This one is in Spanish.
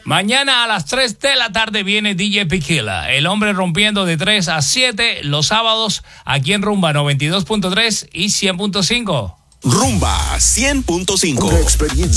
Mañana a las 3 de la tarde viene DJ Piquila, el hombre rompiendo de 3 a 7 los sábados aquí en Rumba 92.3 y 100.5. Rumba 100.5. Una experiencia